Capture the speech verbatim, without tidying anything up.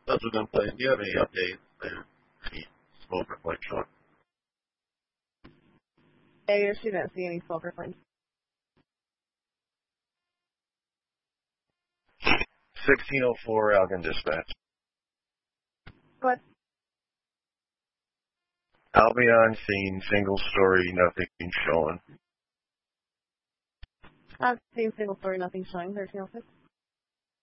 Other than playing, do you have any updates there? Any smoke or flame shot? Yeah, you're shooting at see any smoke or flame. sixteen oh four Algon Dispatch. What? Albion scene, single story, nothing showing. I've seen single story, nothing showing. thirteen oh six.